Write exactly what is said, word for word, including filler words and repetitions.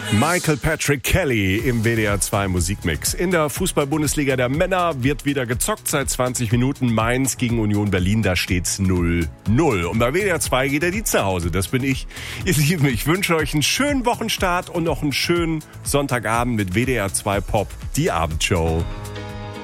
Michael Patrick Kelly im W D R zwei Musikmix. In der Fußball-Bundesliga der Männer wird wieder gezockt seit zwanzig Minuten. Mainz gegen Union Berlin, da steht's null null. Und bei W D R zwei geht der Dienst nach Hause. Das bin ich. Ihr Lieben, ich wünsche euch einen schönen Wochenstart und noch einen schönen Sonntagabend mit W D R zwei Pop, die Abendshow.